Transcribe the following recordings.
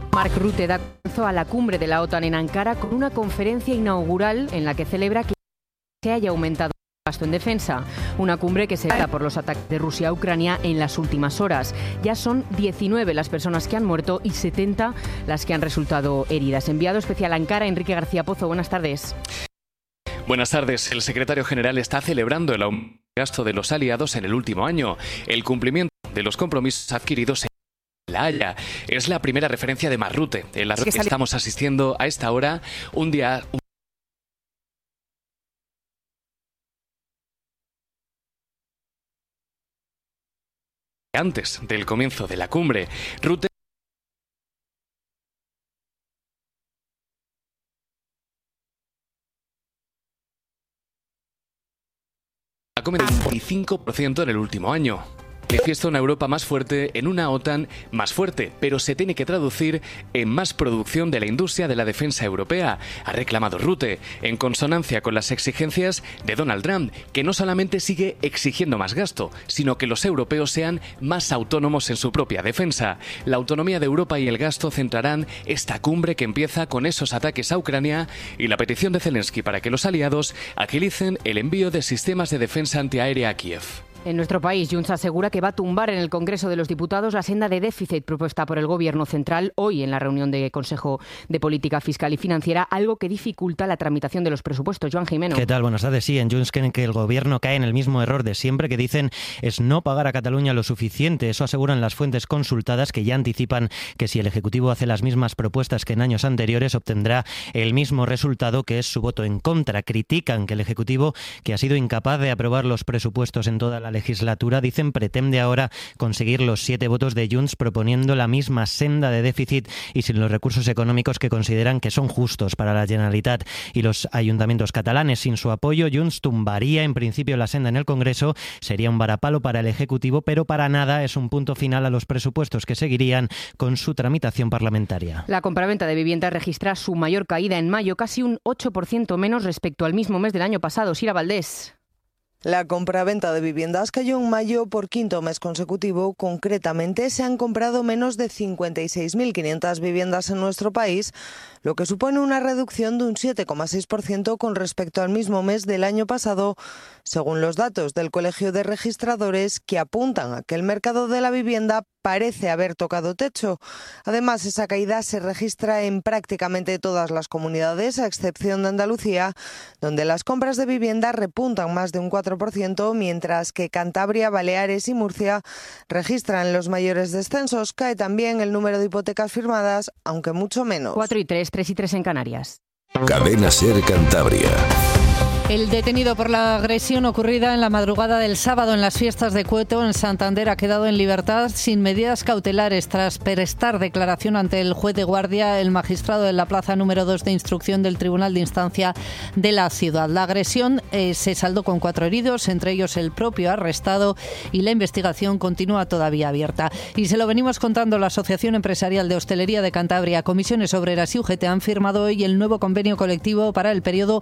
Mark Rutte da comienzo a la cumbre de la OTAN en Ankara con una conferencia inaugural en la que celebra que se haya aumentado el gasto en defensa. Una cumbre que se da por los ataques de Rusia a Ucrania en las últimas horas. Ya son 19 las personas que han muerto y 70 las que han resultado heridas. Enviado especial a Ankara, Enrique García Pozo, buenas tardes. Buenas tardes. El secretario general está celebrando el aumento del gasto de los aliados en el último año. El cumplimiento de los compromisos adquiridos en La Haya. Es la primera referencia de Mark Rutte en la que estamos asistiendo a esta hora, un día antes del comienzo de la cumbre. Rutte ha aumentado un 25% en el último año. Manifiesta una Europa más fuerte en una OTAN más fuerte, pero se tiene que traducir en más producción de la industria de la defensa europea, ha reclamado Rutte, en consonancia con las exigencias de Donald Trump, que no solamente sigue exigiendo más gasto, sino que los europeos sean más autónomos en su propia defensa. La autonomía de Europa y el gasto centrarán esta cumbre que empieza con esos ataques a Ucrania y la petición de Zelensky para que los aliados agilicen el envío de sistemas de defensa antiaérea a Kiev. En nuestro país, Junts asegura que va a tumbar en el Congreso de los Diputados la senda de déficit propuesta por el Gobierno central hoy en la reunión de Consejo de Política Fiscal y Financiera, algo que dificulta la tramitación de los presupuestos. Joan Jimeno. ¿Qué tal? Buenas tardes. Sí, en Junts creen que el Gobierno cae en el mismo error de siempre, que dicen es no pagar a Cataluña lo suficiente. Eso aseguran las fuentes consultadas, que ya anticipan que si el Ejecutivo hace las mismas propuestas que en años anteriores, obtendrá el mismo resultado, que es su voto en contra. Critican que el Ejecutivo, que ha sido incapaz de aprobar los presupuestos en toda la legislatura, dicen pretende ahora conseguir los 7 votos de Junts proponiendo la misma senda de déficit y sin los recursos económicos que consideran que son justos para la Generalitat y los ayuntamientos catalanes. Sin su apoyo, Junts tumbaría en principio la senda en el Congreso, sería un varapalo para el Ejecutivo, pero para nada es un punto final a los presupuestos que seguirían con su tramitación parlamentaria. La compraventa de viviendas registra su mayor caída en mayo, casi un 8% menos respecto al mismo mes del año pasado. Sira Valdés. La compraventa de viviendas cayó en mayo por quinto mes consecutivo. Concretamente, se han comprado menos de 56.500 viviendas en nuestro país, lo que supone una reducción de un 7,6% con respecto al mismo mes del año pasado, según los datos del Colegio de Registradores, que apuntan a que el mercado de la vivienda parece haber tocado techo. Además, esa caída se registra en prácticamente todas las comunidades, a excepción de Andalucía, donde las compras de vivienda repuntan más de un 4%, mientras que Cantabria, Baleares y Murcia registran los mayores descensos. Cae también el número de hipotecas firmadas, aunque mucho menos. 4 y 3, 3 y 3 en Canarias. Cadena SER Cantabria. El detenido por la agresión ocurrida en la madrugada del sábado en las fiestas de Cueto, en Santander, ha quedado en libertad sin medidas cautelares tras prestar declaración ante el juez de guardia, el magistrado de la plaza número 2 de instrucción del Tribunal de Instancia de la ciudad. La agresión se saldó con 4 heridos, entre ellos el propio arrestado, y la investigación continúa todavía abierta. Y se lo venimos contando, la Asociación Empresarial de Hostelería de Cantabria, Comisiones Obreras y UGT han firmado hoy el nuevo convenio colectivo para el periodo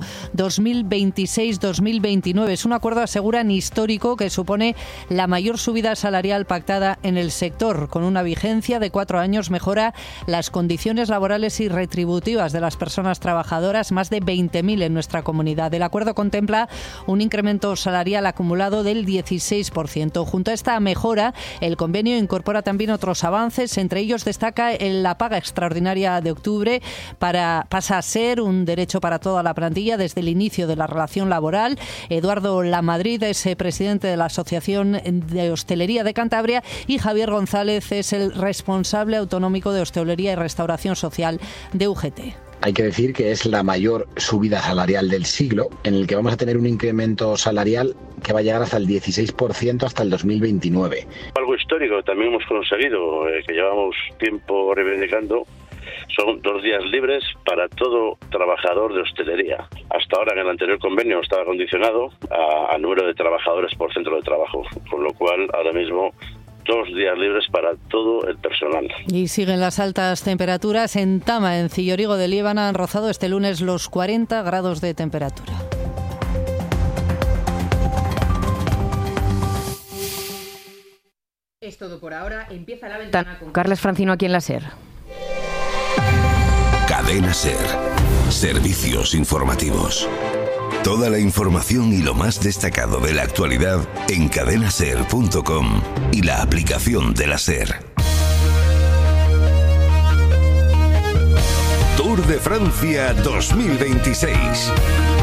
2026-2029. Es un acuerdo, aseguran, histórico, que supone la mayor subida salarial pactada en el sector. Con una vigencia de 4 años, mejora las condiciones laborales y retributivas de las personas trabajadoras, más de 20.000 en nuestra comunidad. El acuerdo contempla un incremento salarial acumulado del 16%. Junto a esta mejora, el convenio incorpora también otros avances. Entre ellos destaca la paga extraordinaria de octubre. Pasa a ser un derecho para toda la plantilla desde el inicio de la relación laboral. Eduardo Lamadrid es presidente de la Asociación de Hostelería de Cantabria y Javier González es el responsable autonómico de Hostelería y Restauración Social de UGT. Hay que decir que es la mayor subida salarial del siglo, en el que vamos a tener un incremento salarial que va a llegar hasta el 16% hasta el 2029. Algo histórico también hemos conseguido, que llevamos tiempo reivindicando. Son 2 días libres para todo trabajador de hostelería. Hasta ahora, en el anterior convenio, estaba condicionado a número de trabajadores por centro de trabajo, con lo cual ahora mismo 2 días libres para todo el personal. Y siguen las altas temperaturas. En Tama, en Cillorigo de Liébana, han rozado este lunes los 40 grados de temperatura. Es todo por ahora. Empieza la ventana con Carles Francino aquí en la SER. Cadena SER. Servicios informativos. Toda la información y lo más destacado de la actualidad en cadenaser.com y la aplicación de la SER. Tour de Francia 2026.